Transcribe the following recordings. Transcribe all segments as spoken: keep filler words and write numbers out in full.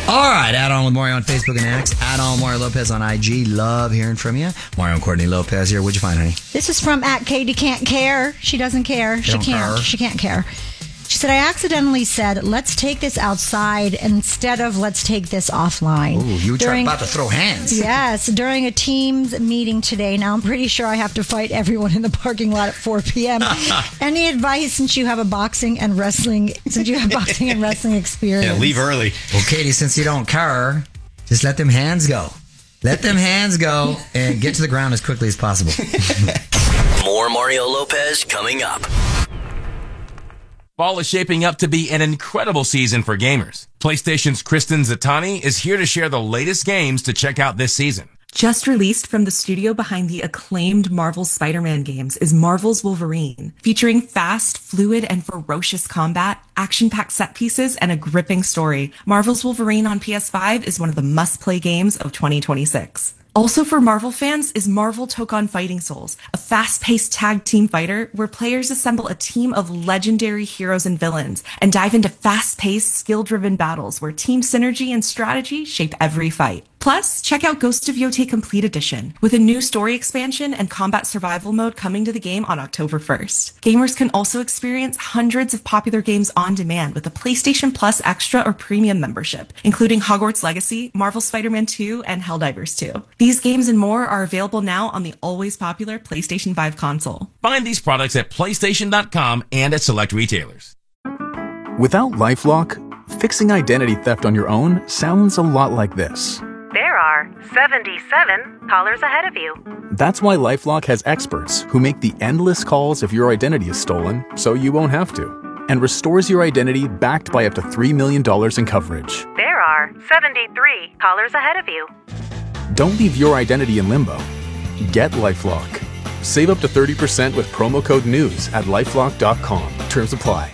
All right, add on with Mario on Facebook and X. Add on Mario Lopez on I G. Love hearing from you. Mario and Courtney Lopez here. What'd you find, honey? This is from at Katie Can't Care. She doesn't care. They she don't can't. care. She can't care. She said, I accidentally said, let's take this outside instead of let's take this offline. Ooh, you were During- about to throw hands. Yes, during a Teams meeting today. Now, I'm pretty sure I have to fight everyone in the parking lot at four p.m. Any advice since you have a boxing and wrestling, since you have boxing and wrestling experience? Yeah, leave early. Well, Katie, since you don't care, just let them hands go. Let them hands go and get to the ground as quickly as possible. More Mario Lopez coming up. Fall is shaping up to be an incredible season for gamers. PlayStation's Kristen Zatani is here to share the latest games to check out this season. Just released from the studio behind the acclaimed Marvel Spider-Man games is Marvel's Wolverine, featuring fast, fluid, and ferocious combat, action-packed set pieces, and a gripping story. Marvel's Wolverine on P S five is one of the must-play games of twenty twenty-six. Also for Marvel fans is Marvel Tokon Fighting Souls, a fast-paced tag team fighter where players assemble a team of legendary heroes and villains and dive into fast-paced, skill-driven battles where team synergy and strategy shape every fight. Plus, check out Ghost of Yotei Complete Edition, with a new story expansion and combat survival mode coming to the game on October first. Gamers can also experience hundreds of popular games on demand with a PlayStation Plus Extra or Premium membership, including Hogwarts Legacy, Marvel Spider-Man two, and Helldivers two. These games and more are available now on the always popular PlayStation five console. Find these products at PlayStation dot com and at select retailers. Without LifeLock, fixing identity theft on your own sounds a lot like this. There are seventy-seven callers ahead of you. That's why LifeLock has experts who make the endless calls if your identity is stolen so you won't have to, and restores your identity backed by up to three million dollars in coverage. There are seventy-three callers ahead of you. Don't leave your identity in limbo. Get LifeLock. Save up to thirty percent with promo code NEWS at lifelock dot com. Terms apply.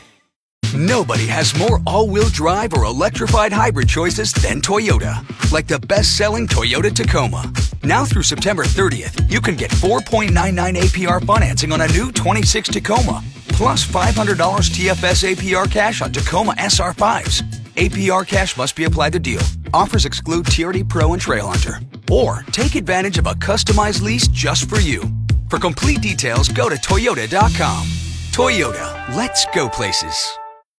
Nobody has more all-wheel drive or electrified hybrid choices than Toyota. Like the best-selling Toyota Tacoma. Now through September thirtieth, you can get four point nine nine A P R financing on a new twenty-six Tacoma. Plus five hundred dollars T F S A P R cash on Tacoma S R fives. A P R cash must be applied to deal. Offers exclude T R D Pro and Trail Hunter. Or take advantage of a customized lease just for you. For complete details, go to Toyota dot com. Toyota, let's go places.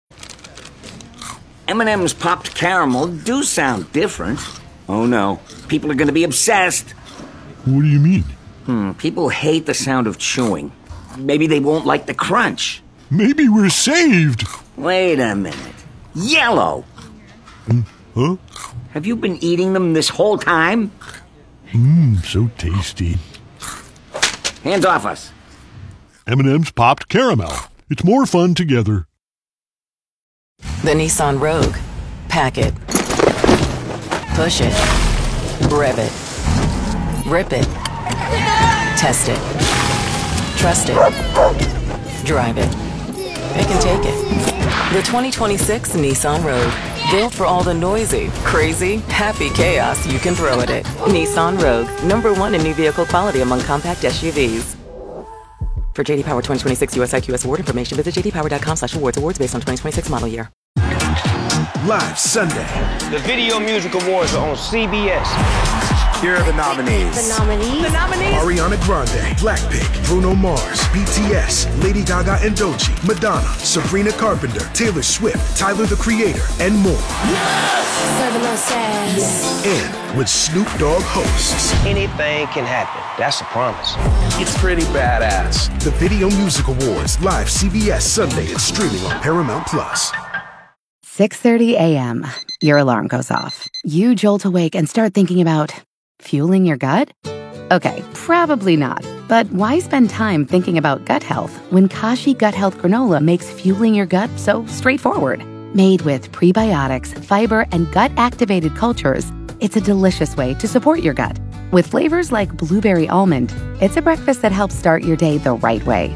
M and M's popped caramel do sound different. Oh no, people are going to be obsessed. What do you mean? Hmm, people hate the sound of chewing. Maybe they won't like the crunch. Maybe we're saved. Wait a minute. Yellow! Mm, huh? Have you been eating them this whole time? Mmm, so tasty. Hands off us. M and M's popped caramel. It's more fun together. The Nissan Rogue. Pack it. Push it. Rev it. Rip it. Test it. Trust it. Drive it. It can take it. The twenty twenty-six Nissan Rogue. Built for all the noisy, crazy, happy chaos you can throw at it. Nissan Rogue. Number one in new vehicle quality among compact S U Vs. For J D Power twenty twenty-six U S I Q S award information, visit j d power dot com slash awards. Awards based on twenty twenty-six model year. Live Sunday. The Video Music Awards are on C B S. Here are the nominees. The nominees. The nominees. Ariana Grande, Blackpink, Bruno Mars, B T S, Lady Gaga and Doechii, Madonna, Sabrina Carpenter, Taylor Swift, Tyler the Creator, and more. Yes! Serving us ass. And with Snoop Dogg hosts. Anything can happen. That's a promise. It's pretty badass. The Video Music Awards, live C B S Sunday and streaming on Paramount Plus. six thirty a.m. Your alarm goes off. You jolt awake and start thinking about fueling your gut? Okay, probably not. But why spend time thinking about gut health when Kashi Gut Health Granola makes fueling your gut so straightforward? Made with prebiotics, fiber, and gut-activated cultures, it's a delicious way to support your gut. With flavors like blueberry almond, it's a breakfast that helps start your day the right way.